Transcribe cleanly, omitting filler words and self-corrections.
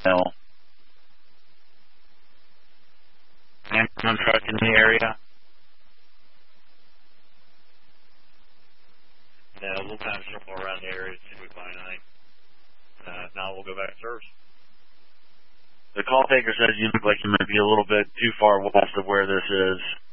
Mill. Amazon truck in the area? Yeah, we'll kind of circle around the area to see if we find anything. If not, we'll go back to service. The call taker says you look like you might be a little bit too far west of where this is.